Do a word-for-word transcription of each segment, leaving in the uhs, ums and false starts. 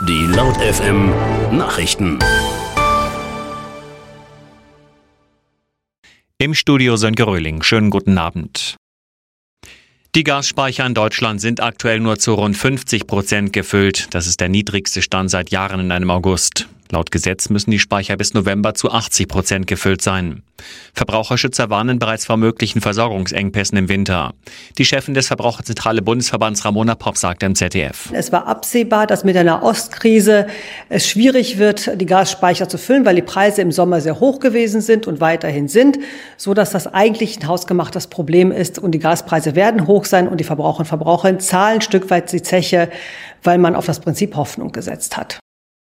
Die Laut F M Nachrichten. Im Studio Sönke Röhling. Schönen guten Abend. Die Gasspeicher in Deutschland sind aktuell nur zu rund fünfzig Prozent gefüllt. Das ist der niedrigste Stand seit Jahren in einem August. Laut Gesetz müssen die Speicher bis November zu achtzig Prozent gefüllt sein. Verbraucherschützer warnen bereits vor möglichen Versorgungsengpässen im Winter. Die Chefin des Verbraucherzentrale Bundesverbands Ramona Popp sagte im Z D F. Es war absehbar, dass mit der Nahostkrise es schwierig wird, die Gasspeicher zu füllen, weil die Preise im Sommer sehr hoch gewesen sind und weiterhin sind, so dass das eigentlich ein hausgemachtes Problem ist und die Gaspreise werden hoch sein und die Verbraucher und Verbraucherinnen zahlen ein Stück weit die Zeche, weil man auf das Prinzip Hoffnung gesetzt hat.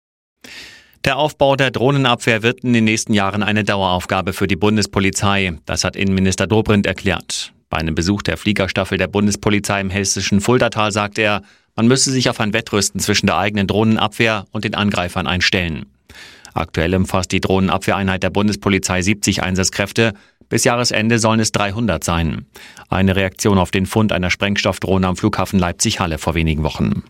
Der Aufbau der Drohnenabwehr wird in den nächsten Jahren eine Daueraufgabe für die Bundespolizei. Das hat Innenminister Dobrindt erklärt. Bei einem Besuch der Fliegerstaffel der Bundespolizei im hessischen Fuldatal sagt er, man müsse sich auf ein Wettrüsten zwischen der eigenen Drohnenabwehr und den Angreifern einstellen. Aktuell umfasst die Drohnenabwehreinheit der Bundespolizei siebzig Einsatzkräfte. Bis Jahresende sollen es dreihundert sein. Eine Reaktion auf den Fund einer Sprengstoffdrohne am Flughafen Leipzig-Halle vor wenigen Wochen.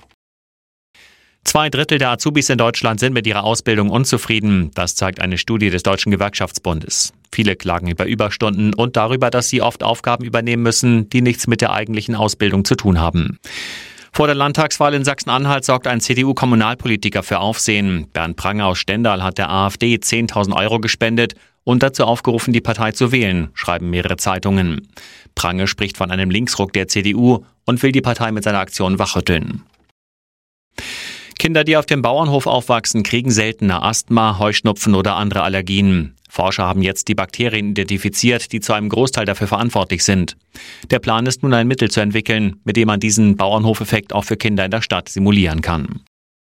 Zwei Drittel der Azubis in Deutschland sind mit ihrer Ausbildung unzufrieden. Das zeigt eine Studie des Deutschen Gewerkschaftsbundes. Viele klagen über Überstunden und darüber, dass sie oft Aufgaben übernehmen müssen, die nichts mit der eigentlichen Ausbildung zu tun haben. Vor der Landtagswahl in Sachsen-Anhalt sorgt ein C D U-Kommunalpolitiker für Aufsehen. Bernd Pranger aus Stendal hat der AfD zehntausend Euro gespendet und dazu aufgerufen, die Partei zu wählen, schreiben mehrere Zeitungen. Pranger spricht von einem Linksruck der C D U und will die Partei mit seiner Aktion wachrütteln. Kinder, die auf dem Bauernhof aufwachsen, kriegen seltener Asthma, Heuschnupfen oder andere Allergien. Forscher haben jetzt die Bakterien identifiziert, die zu einem Großteil dafür verantwortlich sind. Der Plan ist nun, ein Mittel zu entwickeln, mit dem man diesen Bauernhofeffekt auch für Kinder in der Stadt simulieren kann.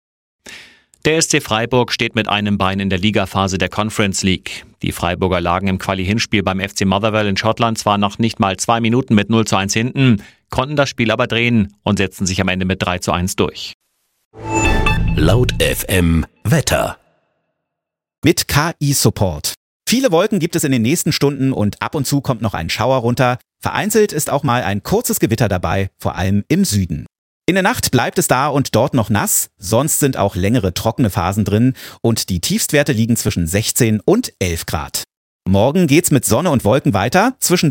Der S C Freiburg steht mit einem Bein in der Ligaphase der Conference League. Die Freiburger lagen im Quali-Hinspiel beim F C Motherwell in Schottland zwar noch nicht mal zwei Minuten mit null zu eins hinten, konnten das Spiel aber drehen und setzten sich am Ende mit drei zu eins durch. Laut F M Wetter. Mit K I-Support. Viele Wolken gibt es in den nächsten Stunden und ab und zu kommt noch ein Schauer runter. Vereinzelt ist auch mal ein kurzes Gewitter dabei, vor allem im Süden. In der Nacht bleibt es da und dort noch nass, sonst sind auch längere trockene Phasen drin und die Tiefstwerte liegen zwischen sechzehn und elf Grad. Morgen geht's mit Sonne und Wolken weiter, zwischen